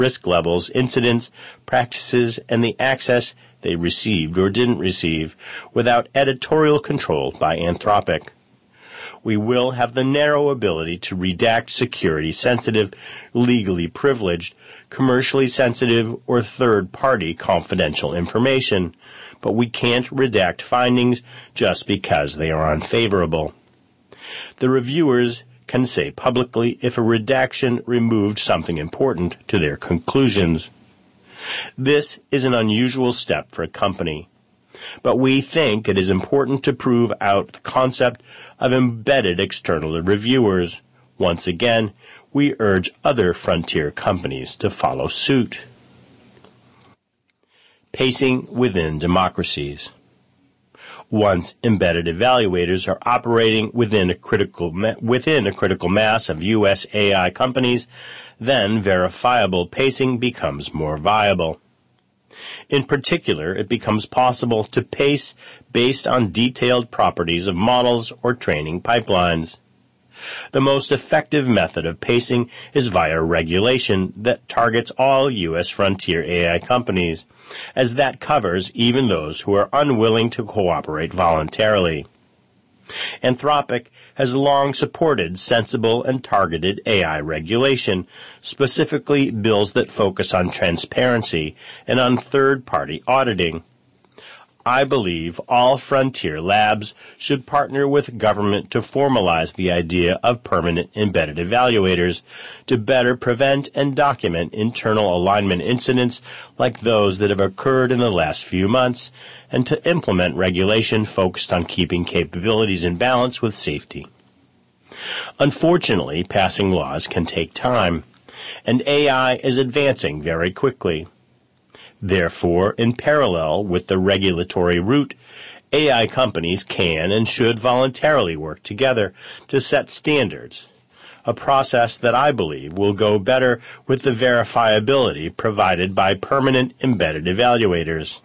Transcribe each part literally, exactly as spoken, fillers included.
risk levels, incidents, practices, and the access they received or didn't receive without editorial control by Anthropic. We will have the narrow ability to redact security-sensitive, legally privileged, commercially sensitive, or third-party confidential information, but we can't redact findings just because they are unfavorable. The reviewers can say publicly if a redaction removed something important to their conclusions. This is an unusual step for a company, but we think it is important to prove out the concept of embedded external reviewers. Once again, we urge other frontier companies to follow suit. Pacing within democracies. Once embedded evaluators are operating within a critical ma- within a critical mass of U S A I companies, then verifiable pacing becomes more viable. In particular, it becomes possible to pace based on detailed properties of models or training pipelines. The most effective method of pacing is via regulation that targets all U S frontier A I companies, as that covers even those who are unwilling to cooperate voluntarily. Anthropic has long supported sensible and targeted A I regulation, specifically bills that focus on transparency and on third-party auditing. I believe all frontier labs should partner with government to formalize the idea of permanent embedded evaluators to better prevent and document internal alignment incidents like those that have occurred in the last few months, and to implement regulation focused on keeping capabilities in balance with safety. Unfortunately, passing laws can take time, and A I is advancing very quickly. Therefore, in parallel with the regulatory route, A I companies can and should voluntarily work together to set standards, a process that I believe will go better with the verifiability provided by permanent embedded evaluators.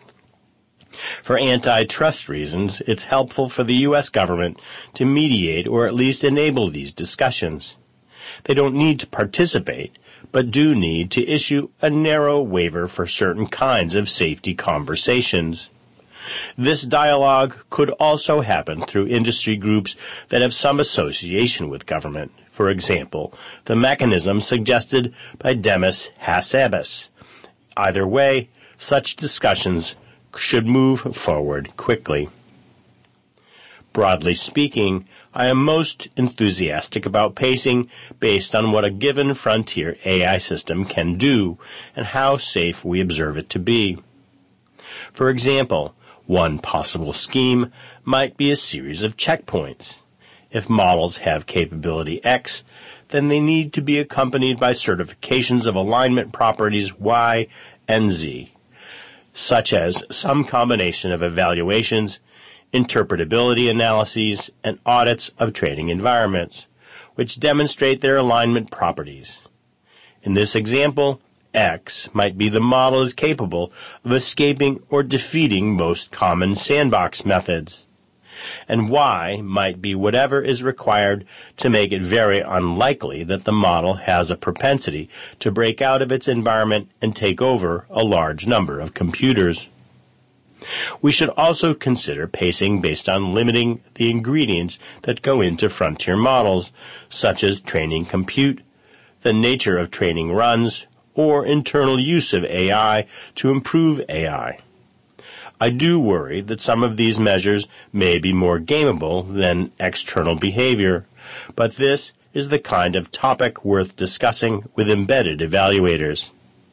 For antitrust reasons, it's helpful for the U S government to mediate or at least enable these discussions. They don't need to participate, but do need to issue a narrow waiver for certain kinds of safety conversations. This dialogue could also happen through industry groups that have some association with government. For example, the mechanism suggested by Demis Hassabis. Either way, such discussions should move forward quickly. Broadly speaking, I am most enthusiastic about pacing based on what a given frontier A I system can do and how safe we observe it to be. For example, one possible scheme might be a series of checkpoints. If models have capability X, then they need to be accompanied by certifications of alignment properties Y and Z, such as some combination of evaluations, interpretability analyses, and audits of training environments, which demonstrate their alignment properties. In this example, X might be the model is capable of escaping or defeating most common sandbox methods, and Y might be whatever is required to make it very unlikely that the model has a propensity to break out of its environment and take over a large number of computers. We should also consider pacing based on limiting the ingredients that go into frontier models, such as training compute, the nature of training runs, or internal use of A I to improve A I. I do worry that some of these measures may be more gameable than external behavior, but this is the kind of topic worth discussing with embedded evaluators.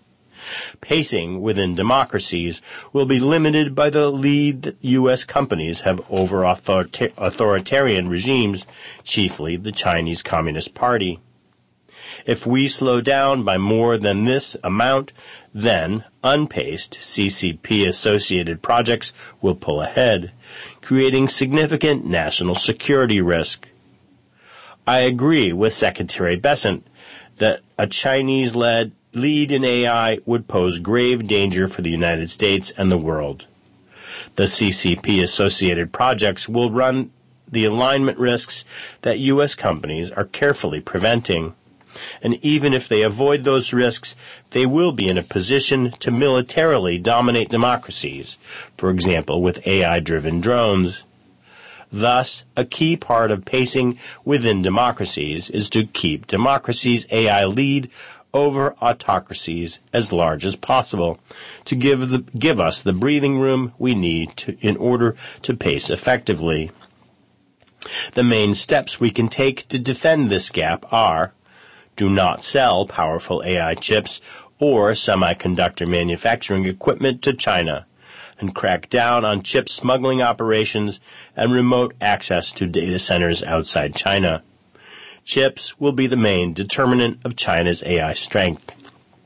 Pacing within democracies will be limited by the lead that U S companies have over authorita- authoritarian regimes, chiefly the Chinese Communist Party. If we slow down by more than this amount, then unpaced C C P-associated projects will pull ahead, creating significant national security risk. I agree with Secretary Bessent that a Chinese-led lead in A I would pose grave danger for the United States and the world. The C C P-associated projects will run the alignment risks that U S companies are carefully preventing. And even if they avoid those risks, they will be in a position to militarily dominate democracies, for example with A I-driven drones. Thus, a key part of pacing within democracies is to keep democracies' A I lead over autocracies as large as possible, to give the, give us the breathing room we need to, in order to pace effectively. The main steps we can take to defend this gap are: do not sell powerful A I chips or semiconductor manufacturing equipment to China, and crack down on chip smuggling operations and remote access to data centers outside China. Chips will be the main determinant of China's A I strength.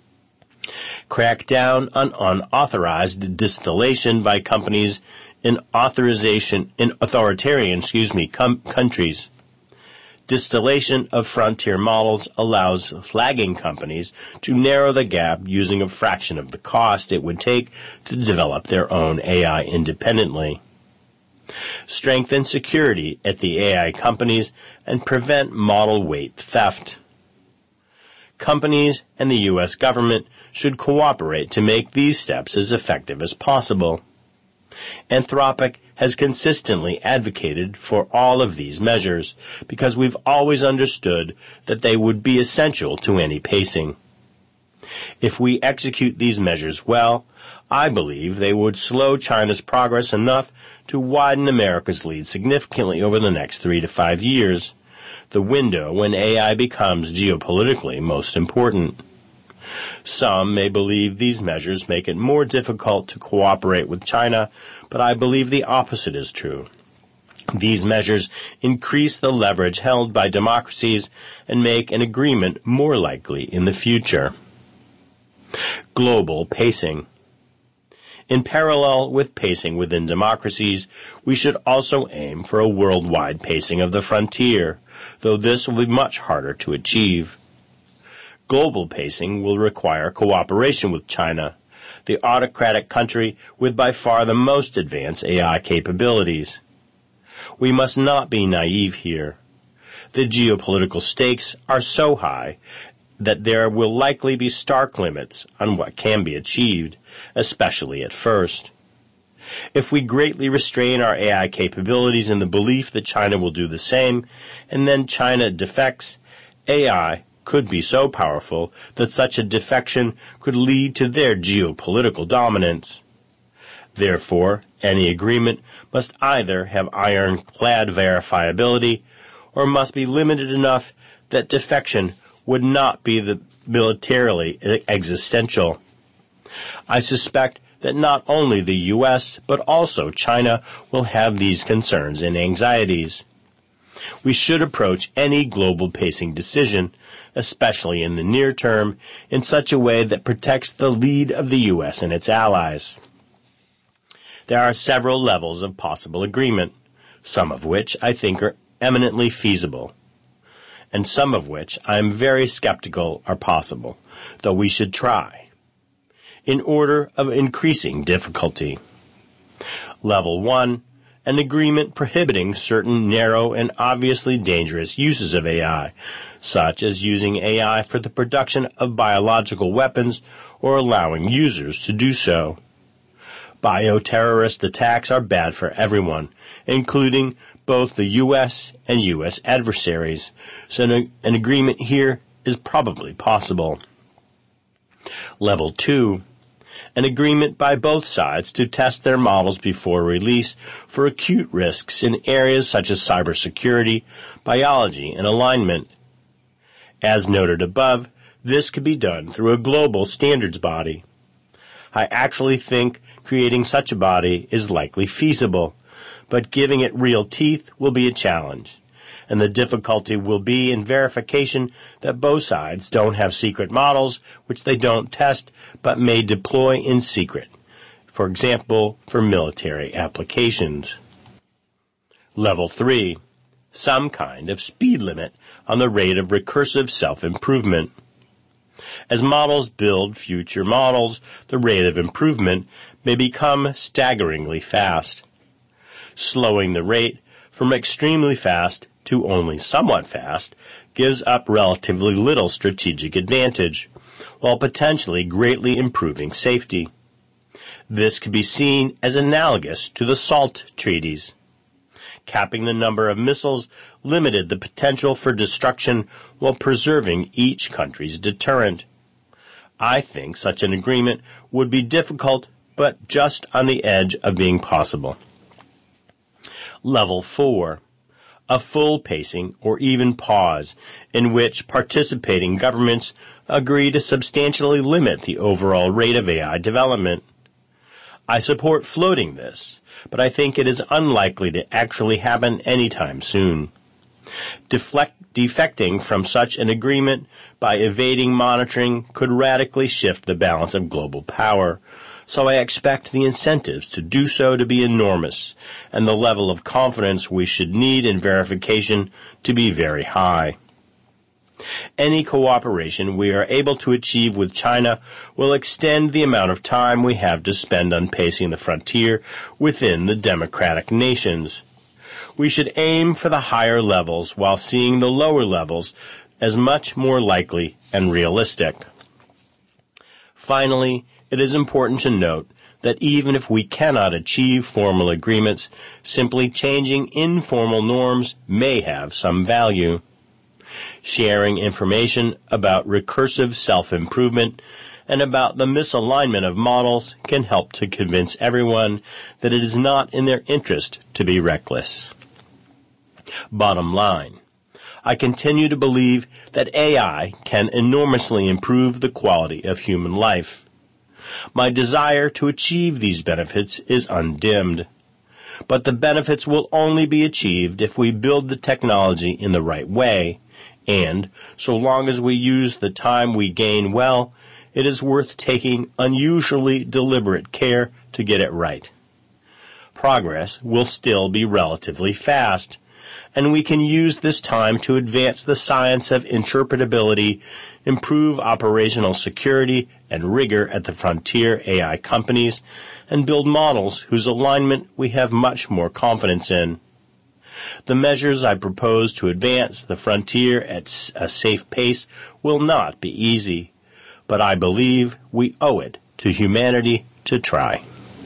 Crack down on unauthorized distillation by companies in authorization in authoritarian, excuse me, com- countries. Distillation of frontier models allows flagging companies to narrow the gap using a fraction of the cost it would take to develop their own A I independently. Strengthen security at the A I companies and prevent model weight theft. Companies and the U S government should cooperate to make these steps as effective as possible. Anthropic has consistently advocated for all of these measures because we've always understood that they would be essential to any pacing. If we execute these measures well, I believe they would slow China's progress enough to widen America's lead significantly over the next three to five years, the window when A I becomes geopolitically most important. Some may believe these measures make it more difficult to cooperate with China, but I believe the opposite is true. These measures increase the leverage held by democracies and make an agreement more likely in the future. Global pacing. In parallel with pacing within democracies, we should also aim for a worldwide pacing of the frontier, though this will be much harder to achieve. Global pacing will require cooperation with China, the autocratic country with by far the most advanced A I capabilities. We must not be naive here. The geopolitical stakes are so high that there will likely be stark limits on what can be achieved, especially at first. If we greatly restrain our A I capabilities in the belief that China will do the same, and then China defects, A I could be so powerful that such a defection could lead to their geopolitical dominance. Therefore, any agreement must either have ironclad verifiability or must be limited enough that defection would not be the militarily existential. I suspect that not only the U S but also China will have these concerns and anxieties. We should approach any global pacing decision, especially in the near term, in such a way that protects the lead of the U S and its allies. There are several levels of possible agreement, some of which I think are eminently feasible, and some of which I am very skeptical are possible, though we should try, in order of increasing difficulty. Level one, an agreement prohibiting certain narrow and obviously dangerous uses of A I, such as using A I for the production of biological weapons or allowing users to do so. Bioterrorist attacks are bad for everyone, including both the U S and U S adversaries, so an, an agreement here is probably possible. Level two, an agreement by both sides to test their models before release for acute risks in areas such as cybersecurity, biology, and alignment. As noted above, this could be done through a global standards body. I actually think creating such a body is likely feasible, but giving it real teeth will be a challenge, and the difficulty will be in verification that both sides don't have secret models which they don't test but may deploy in secret, for example, for military applications. Level three, some kind of speed limit on the rate of recursive self-improvement. As models build future models, the rate of improvement may become staggeringly fast. Slowing the rate from extremely fast to only somewhat fast gives up relatively little strategic advantage, while potentially greatly improving safety. This could be seen as analogous to the SALT treaties. Capping the number of missiles limited the potential for destruction while preserving each country's deterrent. I think such an agreement would be difficult, but just on the edge of being possible. Level four. A full pacing or even pause in which participating governments agree to substantially limit the overall rate of A I development. I support floating this, but I think it is unlikely to actually happen anytime soon. Deflect, defecting from such an agreement by evading monitoring could radically shift the balance of global power, so I expect the incentives to do so to be enormous, and the level of confidence we should need in verification to be very high. Any cooperation we are able to achieve with China will extend the amount of time we have to spend on pacing the frontier within the democratic nations. We should aim for the higher levels while seeing the lower levels as much more likely and realistic. Finally, it is important to note that even if we cannot achieve formal agreements, simply changing informal norms may have some value. Sharing information about recursive self-improvement and about the misalignment of models can help to convince everyone that it is not in their interest to be reckless. Bottom line, I continue to believe that A I can enormously improve the quality of human life. My desire to achieve these benefits is undimmed, but the benefits will only be achieved if we build the technology in the right way, and so long as we use the time we gain well, it is worth taking unusually deliberate care to get it right. Progress will still be relatively fast, and we can use this time to advance the science of interpretability, improve operational security and rigor at the frontier A I companies, and build models whose alignment we have much more confidence in. The measures I propose to advance the frontier at a safe pace will not be easy, but I believe we owe it to humanity to try.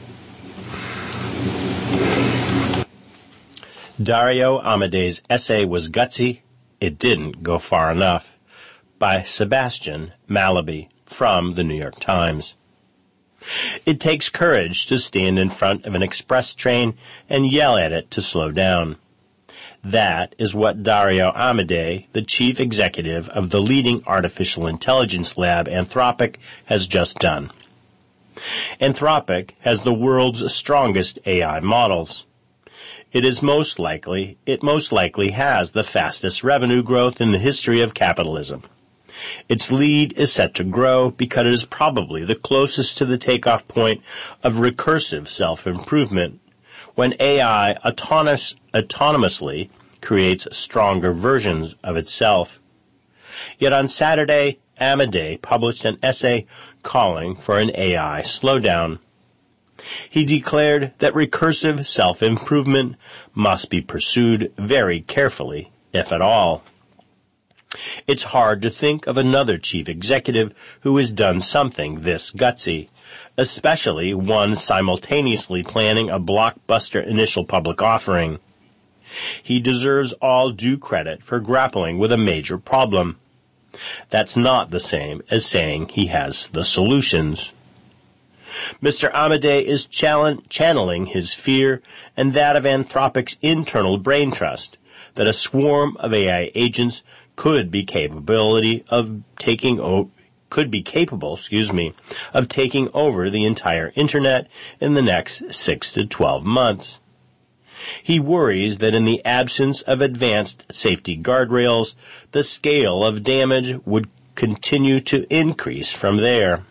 Dario Amadei's essay was gutsy. It didn't go far enough. By Sebastian Mallaby from the New York Times. It takes courage to stand in front of an express train and yell at it to slow down. That is what Dario Amodei, the chief executive of the leading artificial intelligence lab Anthropic, has just done. Anthropic has the world's strongest A I models. It is most likely, it most likely has the fastest revenue growth in the history of capitalism. Its lead is set to grow because it is probably the closest to the takeoff point of recursive self-improvement, when A I autonomous, autonomously creates stronger versions of itself. Yet on Saturday, Amodei published an essay calling for an A I slowdown. He declared that recursive self-improvement must be pursued very carefully, if at all. It's hard to think of another chief executive who has done something this gutsy, especially one simultaneously planning a blockbuster initial public offering. He deserves all due credit for grappling with a major problem. That's not the same as saying he has the solutions. Mister Amodei is channeling his fear and that of Anthropic's internal brain trust that a swarm of A I agents could be capability of taking o- could be capable, excuse me, of taking over the entire internet in the next six to twelve months. He worries that in the absence of advanced safety guardrails, the scale of damage would continue to increase from there.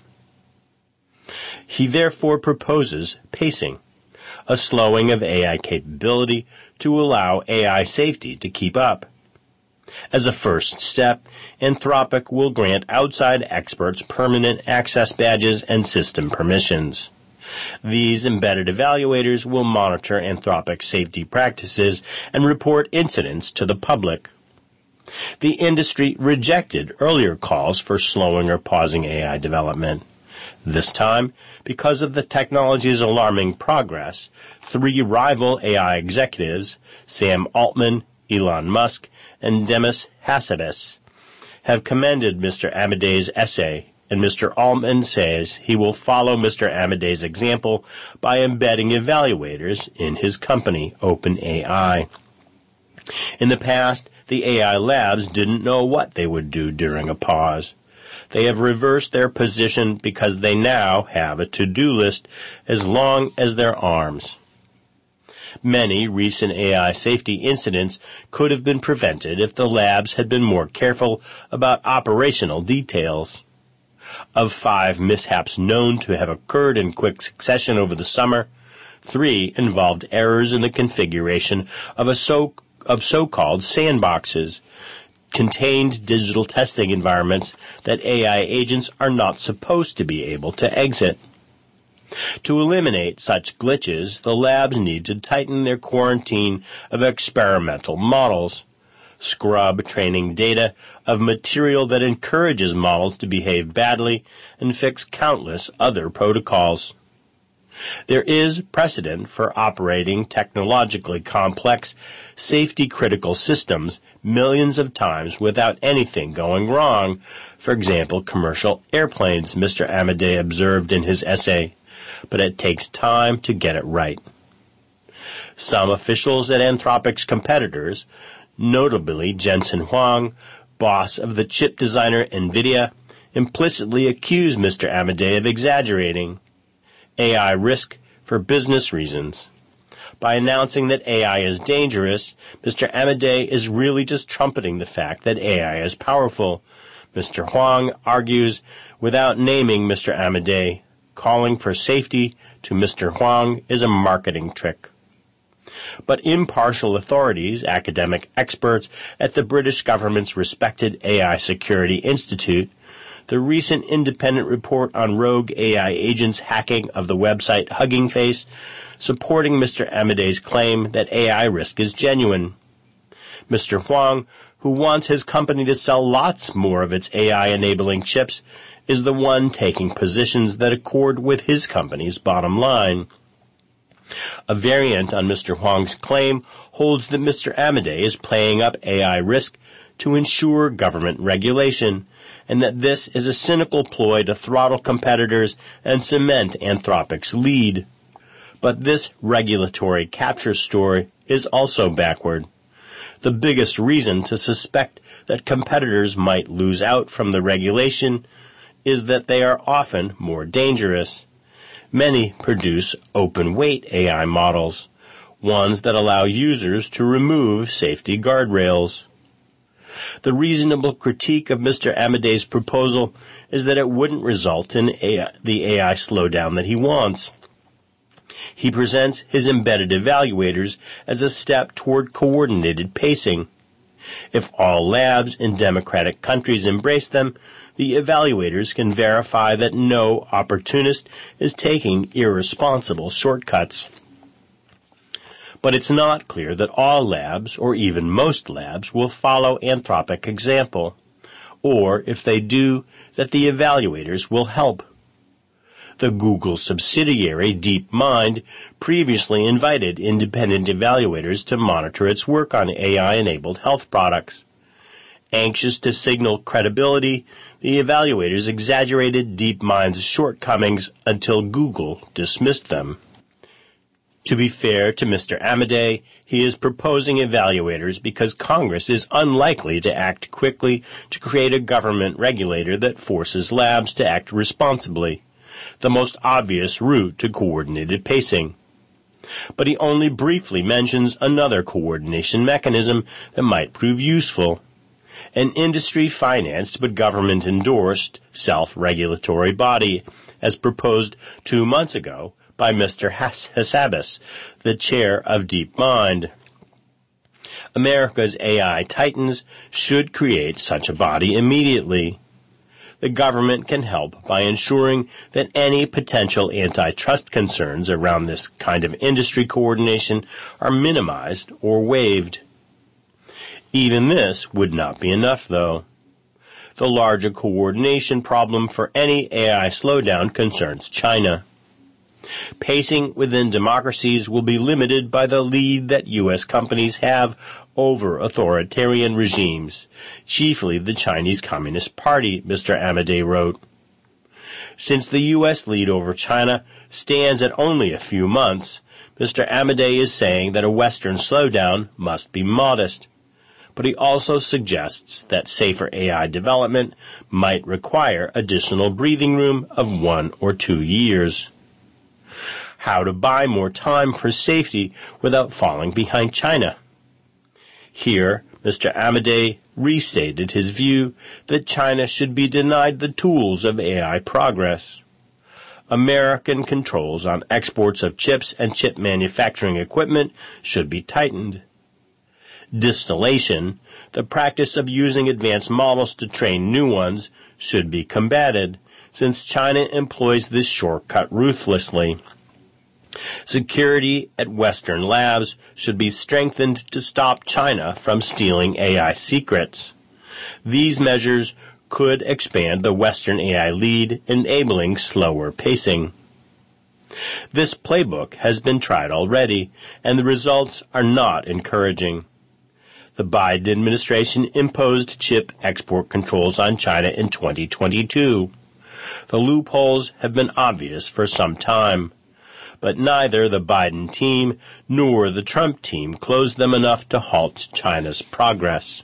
He therefore proposes pacing, a slowing of A I capability to allow A I safety to keep up. As a first step, Anthropic will grant outside experts permanent access badges and system permissions. These embedded evaluators will monitor Anthropic's safety practices and report incidents to the public. The industry rejected earlier calls for slowing or pausing A I development. This time, because of the technology's alarming progress, three rival A I executives, Sam Altman, Elon Musk, and Demis Hassabis, have commended Mister Amadei's essay, and Mister Altman says he will follow Mister Amadei's example by embedding evaluators in his company, OpenAI. In the past, the A I labs didn't know what they would do during a pause. They have reversed their position because they now have a to-do list as long as their arms. Many recent A I safety incidents could have been prevented if the labs had been more careful about operational details. Of five mishaps known to have occurred in quick succession over the summer, three involved errors in the configuration of a so of so-called sandboxes, contained digital testing environments that A I agents are not supposed to be able to exit. To eliminate such glitches, the labs need to tighten their quarantine of experimental models, scrub training data of material that encourages models to behave badly, and fix countless other protocols. There is precedent for operating technologically complex, safety-critical systems millions of times without anything going wrong. For example, commercial airplanes, Mister Amadei observed in his essay. But it takes time to get it right. Some officials at Anthropic's competitors, notably Jensen Huang, boss of the chip designer NVIDIA, implicitly accuse Mister Amadei of exaggerating A I risk for business reasons. By announcing that A I is dangerous, Mister Amadei is really just trumpeting the fact that A I is powerful. Mister Huang argues without naming Mister Amadei. Calling for safety to Mister Huang is a marketing trick. But impartial authorities, academic experts at the British government's respected A I Security Institute, the recent independent report on rogue A I agents hacking of the website Hugging Face, supporting Mister Amadei's claim that A I risk is genuine. Mister Huang, who wants his company to sell lots more of its A I-enabling chips, is the one taking positions that accord with his company's bottom line. A variant on Mister Huang's claim holds that Mister Amadei is playing up A I risk to ensure government regulation, and that this is a cynical ploy to throttle competitors and cement Anthropic's lead. But this regulatory capture story is also backward. The biggest reason to suspect that competitors might lose out from the regulation is that they are often more dangerous. Many produce open-weight A I models, ones that allow users to remove safety guardrails. The reasonable critique of Mister Amadei's proposal is that it wouldn't result in A I, the A I slowdown that he wants. He presents his embedded evaluators as a step toward coordinated pacing. If all labs in democratic countries embrace them, the evaluators can verify that no opportunist is taking irresponsible shortcuts. But it's not clear that all labs, or even most labs, will follow Anthropic example, or, if they do, that the evaluators will help. The Google subsidiary DeepMind previously invited independent evaluators to monitor its work on A I-enabled health products. Anxious to signal credibility, the evaluators exaggerated DeepMind's shortcomings until Google dismissed them. To be fair to Mister Amadei, he is proposing evaluators because Congress is unlikely to act quickly to create a government regulator that forces labs to act responsibly, the most obvious route to coordinated pacing. But he only briefly mentions another coordination mechanism that might prove useful: an industry-financed but government-endorsed self-regulatory body, as proposed two months ago by Mister Hassabis, the chair of DeepMind. America's A I titans should create such a body immediately. The government can help by ensuring that any potential antitrust concerns around this kind of industry coordination are minimized or waived. Even this would not be enough, though. The larger coordination problem for any A I slowdown concerns China. Pacing within democracies will be limited by the lead that U S companies have over authoritarian regimes, chiefly the Chinese Communist Party, Mister Amodei wrote. Since the U S lead over China stands at only a few months, Mister Amodei is saying that a Western slowdown must be modest. But he also suggests that safer A I development might require additional breathing room of one or two years. How to buy more time for safety without falling behind China. Here, Mister Amodei restated his view that China should be denied the tools of A I progress. American controls on exports of chips and chip manufacturing equipment should be tightened. Distillation, the practice of using advanced models to train new ones, should be combated, since China employs this shortcut ruthlessly. Security at Western labs should be strengthened to stop China from stealing A I secrets. These measures could expand the Western A I lead, enabling slower pacing. This playbook has been tried already, and the results are not encouraging. The Biden administration imposed chip export controls on China in twenty twenty-two. The loopholes have been obvious for some time, but neither the Biden team nor the Trump team closed them enough to halt China's progress.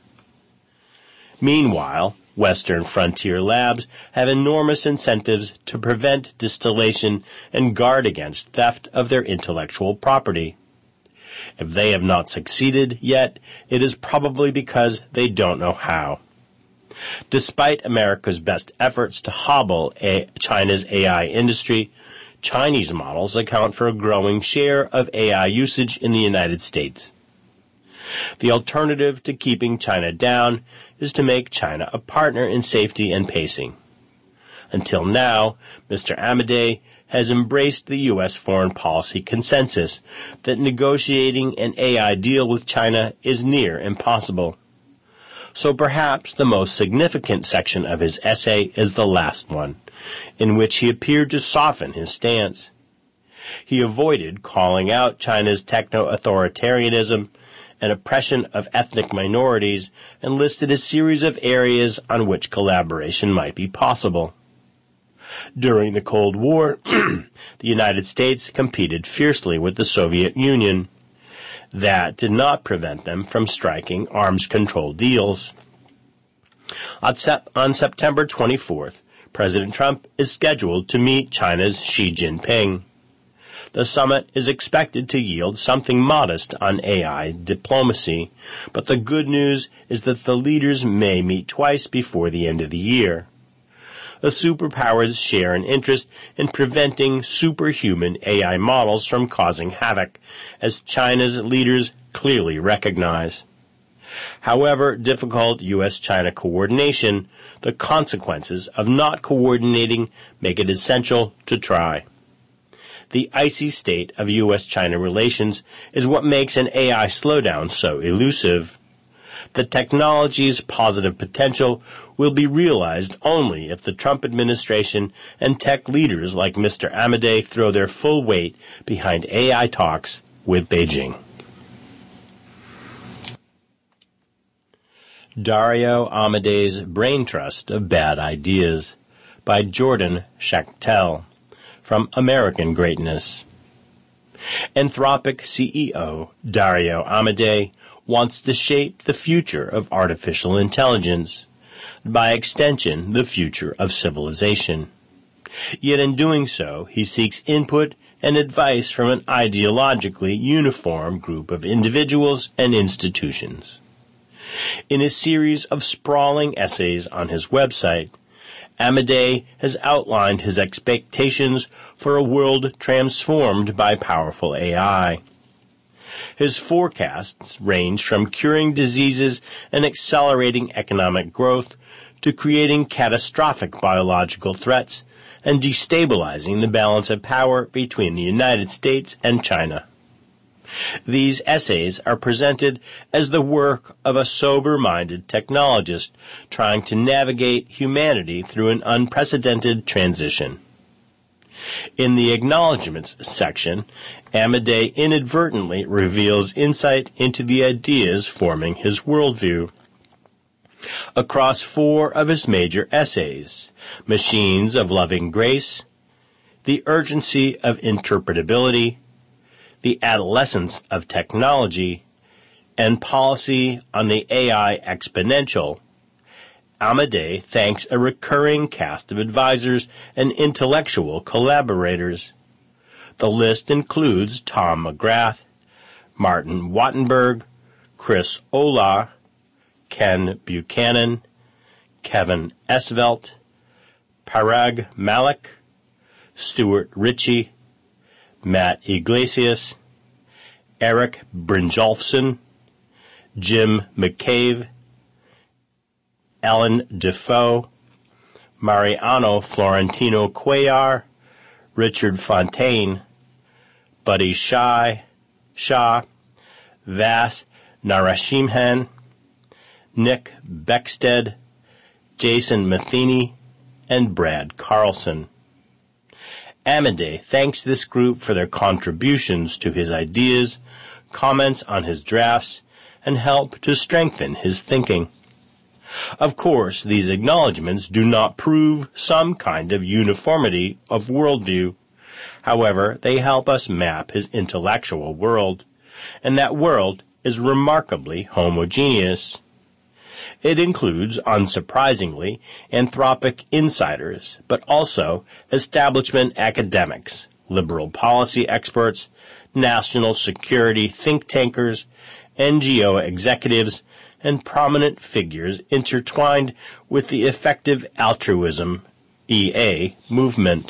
Meanwhile, Western frontier labs have enormous incentives to prevent distillation and guard against theft of their intellectual property. If they have not succeeded yet, it is probably because they don't know how. Despite America's best efforts to hobble a- China's A I industry, Chinese models account for a growing share of A I usage in the United States. The alternative to keeping China down is to make China a partner in safety and pacing. Until now, Mister Amodei has embraced the U S foreign policy consensus that negotiating an A I deal with China is near impossible. So perhaps the most significant section of his essay is the last one, in which he appeared to soften his stance. He avoided calling out China's techno-authoritarianism and oppression of ethnic minorities and listed a series of areas on which collaboration might be possible. During the Cold War, the United States competed fiercely with the Soviet Union. That did not prevent them from striking arms control deals. On, sep- on September twenty-fourth, President Trump is scheduled to meet China's Xi Jinping. The summit is expected to yield something modest on A I diplomacy, but the good news is that the leaders may meet twice before the end of the year. The superpowers share an interest in preventing superhuman A I models from causing havoc, as China's leaders clearly recognize. However difficult U S China coordination, the consequences of not coordinating make it essential to try. The icy state of U S China relations is what makes an A I slowdown so elusive. The technology's positive potential will be realized only if the Trump administration and tech leaders like Mister Amodei throw their full weight behind A I talks with Beijing. Dario Amodei's Brain Trust of Bad Ideas by Jordan Schachtel from American Greatness. Anthropic C E O Dario Amodei wants to shape the future of artificial intelligence, by extension, the future of civilization. Yet in doing so, he seeks input and advice from an ideologically uniform group of individuals and institutions. In a series of sprawling essays on his website, Amodei has outlined his expectations for a world transformed by powerful A I. His forecasts range from curing diseases and accelerating economic growth to creating catastrophic biological threats and destabilizing the balance of power between the United States and China. These essays are presented as the work of a sober-minded technologist trying to navigate humanity through an unprecedented transition. In the acknowledgments section, Amadei inadvertently reveals insight into the ideas forming his worldview. Across four of his major essays, Machines of Loving Grace, The Urgency of Interpretability, The Adolescence of Technology, and Policy on the A I Exponential, Amadei thanks a recurring cast of advisors and intellectual collaborators. The list includes Tom McGrath, Martin Wattenberg, Chris Olah, Ken Buchanan, Kevin Esvelt, Parag Malik, Stuart Ritchie, Matt Yglesias, Eric Brynjolfsson, Jim McCabe, Ellen Defoe, Mariano Florentino Cuellar, Richard Fontaine, Buddy Shah, Shah, Vas Narasimhan, Nick Beckstead, Jason Matheny, and Brad Carlson. Amadei thanks this group for their contributions to his ideas, comments on his drafts, and help to strengthen his thinking. Of course, these acknowledgments do not prove some kind of uniformity of worldview. However, they help us map his intellectual world, and that world is remarkably homogeneous. It includes, unsurprisingly, Anthropic insiders, but also establishment academics, liberal policy experts, national security think tankers, N G O executives, and prominent figures intertwined with the effective altruism, E A, movement.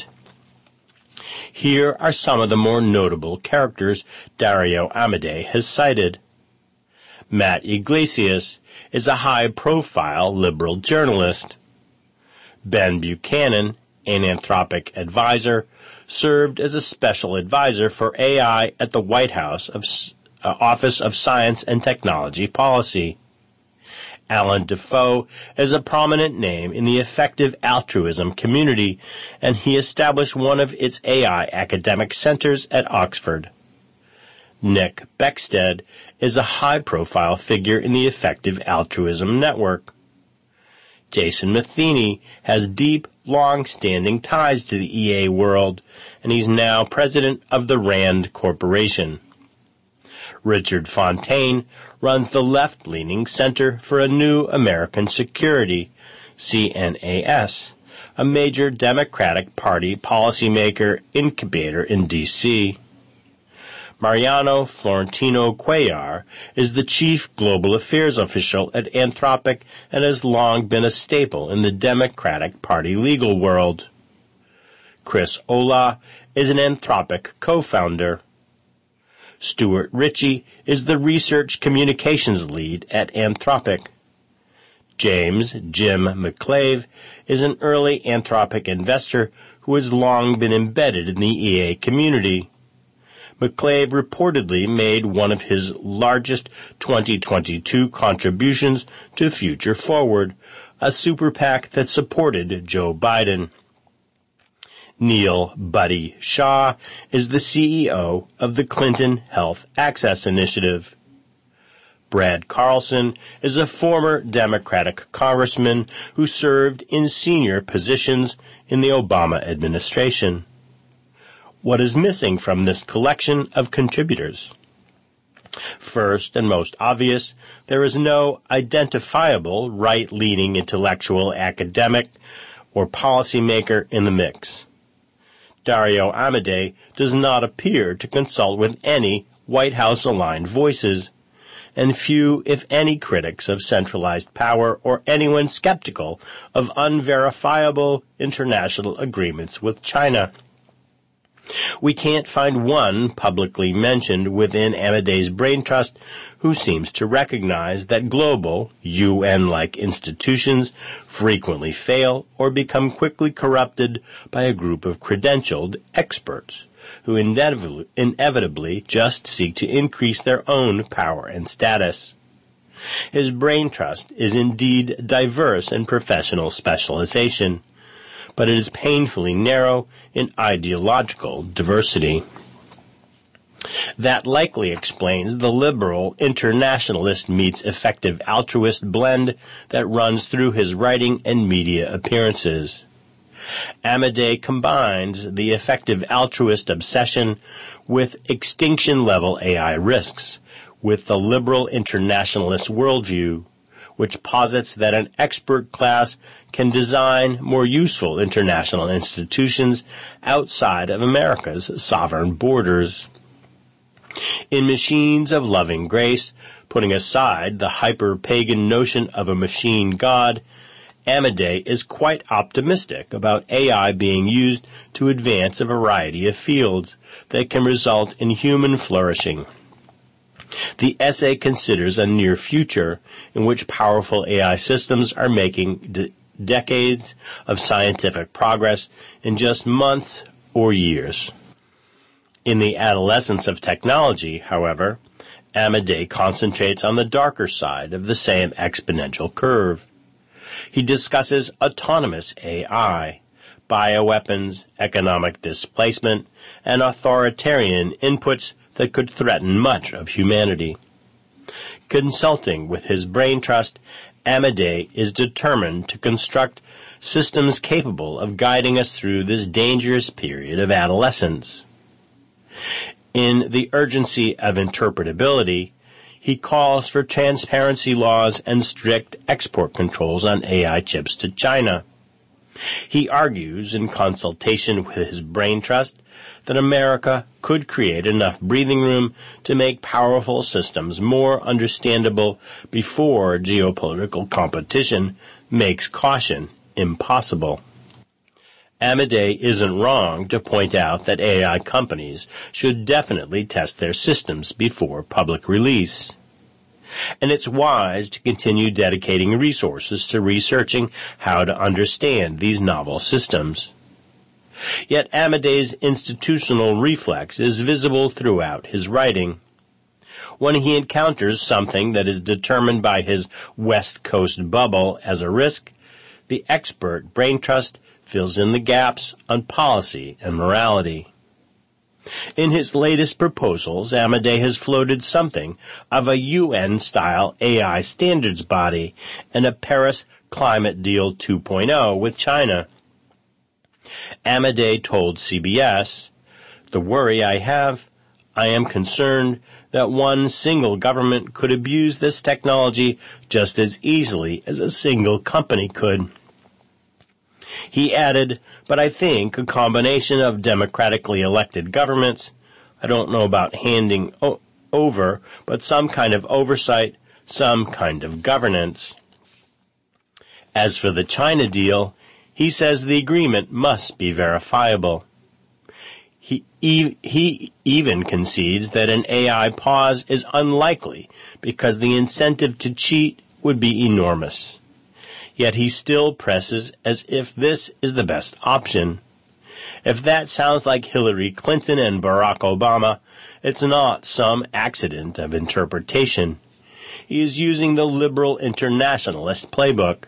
Here are some of the more notable characters Dario Amadei has cited. Matt Yglesias is a high-profile liberal journalist. Ben Buchanan, an Anthropic advisor, served as a special advisor for A I at the White House of, uh, Office of Science and Technology Policy. Alan Defoe is a prominent name in the effective altruism community, and he established one of its A I academic centers at Oxford. Nick Beckstead is a high-profile figure in the effective altruism network. Jason Matheny has deep, long-standing ties to the E A world, and he's now president of the RAND Corporation. Richard Fontaine runs the left-leaning Center for a New American Security, C N A S, a major Democratic Party policymaker incubator in D C Mariano Florentino Cuellar is the chief global affairs official at Anthropic and has long been a staple in the Democratic Party legal world. Chris Olah is an Anthropic co-founder. Stuart Ritchie is the research communications lead at Anthropic. James Jim McCabe is an early Anthropic investor who has long been embedded in the E A community. McCabe reportedly made one of his largest twenty twenty-two contributions to Future Forward, a super PAC that supported Joe Biden. Neil Buddy Shah is the C E O of the Clinton Health Access Initiative. Brad Carlson is a former Democratic congressman who served in senior positions in the Obama administration. What is missing from this collection of contributors? First and most obvious, there is no identifiable right-leaning intellectual academic or policymaker in the mix. Dario Amadei does not appear to consult with any White House-aligned voices, and few, if any, critics of centralized power or anyone skeptical of unverifiable international agreements with China. We can't find one publicly mentioned within Amadei's brain trust who seems to recognize that global, U N-like institutions frequently fail or become quickly corrupted by a group of credentialed experts who inevitably, inevitably just seek to increase their own power and status. His brain trust is indeed diverse in professional specialization, but it is painfully narrow in ideological diversity. That likely explains the liberal internationalist meets effective altruist blend that runs through his writing and media appearances. Amodei combines the effective altruist obsession with extinction-level A I risks, with the liberal internationalist worldview, which posits that an expert class can design more useful international institutions outside of America's sovereign borders. In Machines of Loving Grace, putting aside the hyper-pagan notion of a machine god, Amodei is quite optimistic about A I being used to advance a variety of fields that can result in human flourishing. The essay considers a near future in which powerful A I systems are making de- decades of scientific progress in just months or years. In the adolescence of technology, however, Amodei concentrates on the darker side of the same exponential curve. He discusses autonomous A I, bioweapons, economic displacement, and authoritarian inputs that could threaten much of humanity. Consulting with his brain trust, Amodei is determined to construct systems capable of guiding us through this dangerous period of adolescence. In The Urgency of Interpretability, he calls for transparency laws and strict export controls on A I chips to China. He argues, in consultation with his brain trust, that America could create enough breathing room to make powerful systems more understandable before geopolitical competition makes caution impossible. Amodei isn't wrong to point out that A I companies should definitely test their systems before public release. And it's wise to continue dedicating resources to researching how to understand these novel systems. Yet Amodei's institutional reflex is visible throughout his writing. When he encounters something that is determined by his West Coast bubble as a risk, the expert brain trust fills in the gaps on policy and morality. In his latest proposals, Amodei has floated something of a U N-style A I standards body and a Paris Climate Deal two point oh with China. Amodei told C B S, "The worry I have, I am concerned that one single government could abuse this technology just as easily as a single company could." He added, "But I think a combination of democratically elected governments, I don't know about handing o- over, but some kind of oversight, some kind of governance." As for the China deal, he says the agreement must be verifiable. He, e- he even concedes that an A I pause is unlikely because the incentive to cheat would be enormous. Yet he still presses as if this is the best option. If that sounds like Hillary Clinton and Barack Obama, it's not some accident of interpretation. He is using the liberal internationalist playbook.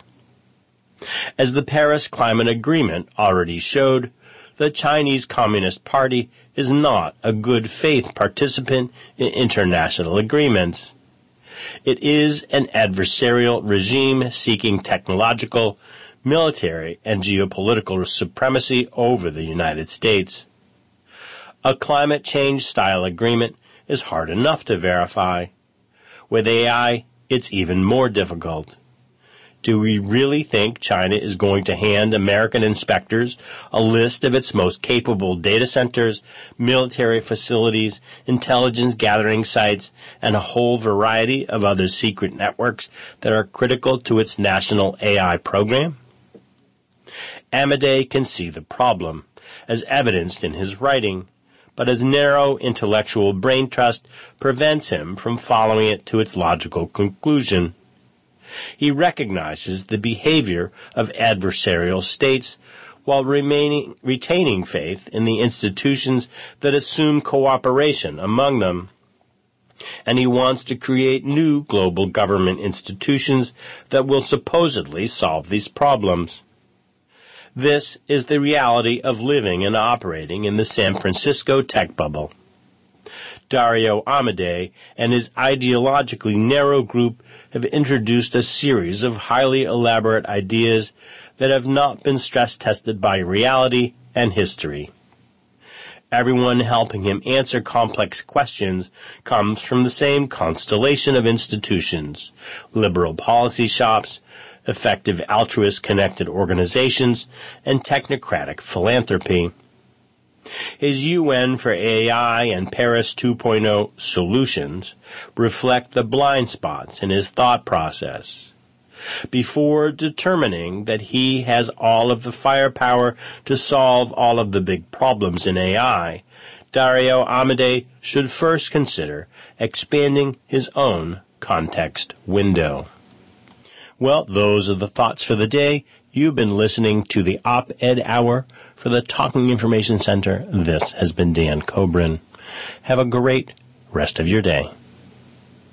As the Paris Climate Agreement already showed, the Chinese Communist Party is not a good faith participant in international agreements. It is an adversarial regime seeking technological, military, and geopolitical supremacy over the United States. A climate change-style agreement is hard enough to verify. With A I, it's even more difficult. Do we really think China is going to hand American inspectors a list of its most capable data centers, military facilities, intelligence gathering sites, and a whole variety of other secret networks that are critical to its national A I program? Amodei can see the problem, as evidenced in his writing, but his narrow intellectual brain trust prevents him from following it to its logical conclusion. He recognizes the behavior of adversarial states while remaining, retaining faith in the institutions that assume cooperation among them. And he wants to create new global government institutions that will supposedly solve these problems. This is the reality of living and operating in the San Francisco tech bubble. Dario Amodei and his ideologically narrow group have introduced a series of highly elaborate ideas that have not been stress-tested by reality and history. Everyone helping him answer complex questions comes from the same constellation of institutions: liberal policy shops, effective altruist-connected organizations, and technocratic philanthropy. His U N for A I and Paris two point oh solutions reflect the blind spots in his thought process. Before determining that he has all of the firepower to solve all of the big problems in A I, Dario Amodei should first consider expanding his own context window. Well, those are the thoughts for the day. You've been listening to the Op-Ed Hour for the Talking Information Center. This has been Dan Kobrin. Have a great rest of your day.